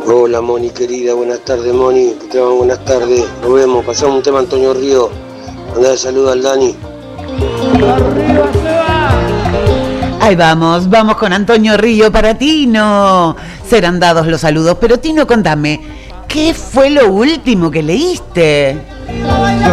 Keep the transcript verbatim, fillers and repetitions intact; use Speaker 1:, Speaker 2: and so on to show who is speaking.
Speaker 1: Hola Moni querida, buenas tardes Moni, que te va, buenas tardes, nos vemos, pasamos un tema Antonio Río, mandale saludo al Dani.
Speaker 2: ¡Arriba se va!
Speaker 3: Ahí vamos, vamos con Antonio Río para Tino. Serán dados los saludos, pero Tino, contame, ¿qué fue lo último que leíste?